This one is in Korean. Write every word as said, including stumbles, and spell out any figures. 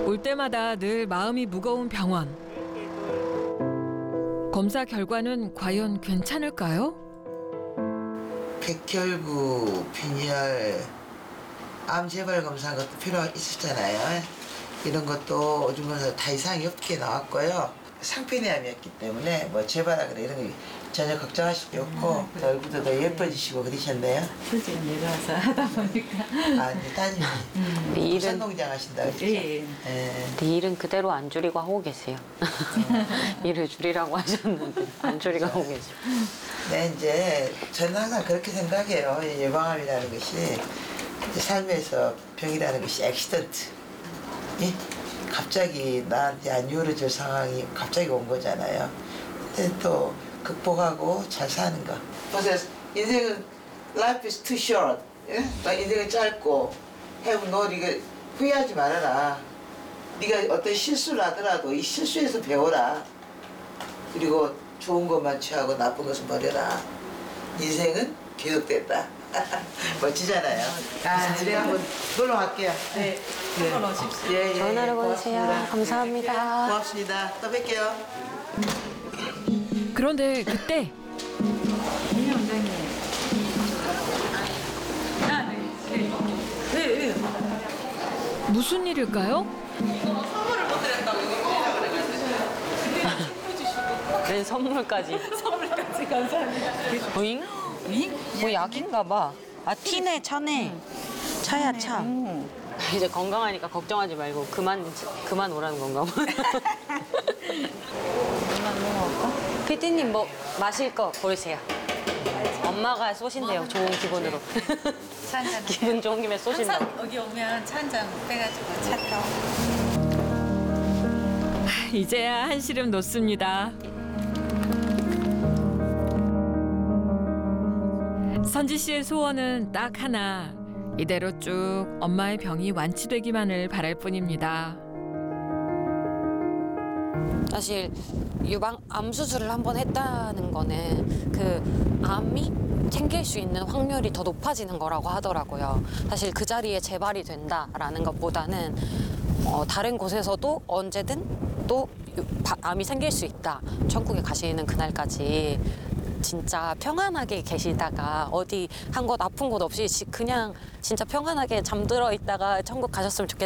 올 때마다 늘 마음이 무거운 병원. 검사 결과는 과연 괜찮을까요? 백혈구, 빈혈, 암 재발 검사 것도 필요가 있었잖아요. 이런 것도 오줌에서 다 이상이 없게 나왔고요. 상피내암이었기 때문에 뭐 재발하거나 이런 거 전혀 걱정하실 게 없고 음, 얼굴도 더 예뻐지시고 그러셨네요. 솔직히 내려와서 하다 보니까. 아, 이제 따님이 음. 일은 부산농장 하신다 그랬죠? 예. 예. 일은 그대로 안 줄이고 하고 계세요. 일을 줄이라고 하셨는데 안 줄이고 하고 계세요. 네, 이제 저는 항상 그렇게 생각해요. 이 예방암이라는 것이 이제 삶에서 병이라는 것이 액시던트. 예? 갑자기 나한테 안 이루어질 상황이 갑자기 온 거잖아요. 근데 또 극복하고 잘 사는 거. 보세요. 인생은 life is too short. 예? 나 인생은 짧고 have no regret. 후회하지 말아라. 네가 어떤 실수를 하더라도 이 실수에서 배워라. 그리고 좋은 것만 취하고 나쁜 것은 버려라. 인생은 계속된다. 멋지잖아요. 아, 집에 한번 놀러 갈게요. 네. 한번 오십시오. 예, 예, 전화를 예, 걸으세요. 고맙습니다. 감사합니다. 고맙습니다. 또 뵐게요. 그런데 그때 이 원장님. 아, 네. 네. 네. 네. 무슨 일일까요? 웬 선물까지. 선물까지 감사합니다. 오잉? 뭐 약인가 봐. 아 티네 차네. 차야 차. 이제 건강하니까 걱정하지 말고 그만 그만 오라는 건가 봐. 피디님 뭐 마실 거 고르세요. 엄마가 쏘신대요. 좋은 기분으로. 차 한잔. 기분 좋은 김에 쏘신다고. 항상 여기 오면 차 한 잔 빼가지고 차 타고. 이제야 한시름 놓습니다. 선지 씨의 소원은 딱 하나. 이대로 쭉 엄마의 병이 완치되기만을 바랄 뿐입니다. 사실 유방 암 수술을 한 번 했다는 거는 그 암이 생길 수 있는 확률이 더 높아지는 거라고 하더라고요. 사실 그 자리에 재발이 된다라는 것보다는 어, 다른 곳에서도 언제든 또 유- 바- 암이 생길 수 있다. 천국에 가시는 그날까지 진짜 평안하게 계시다가 어디 한 곳 아픈 곳 없이 지- 그냥 진짜 평안하게 잠들어 있다가 천국 가셨으면 좋겠다.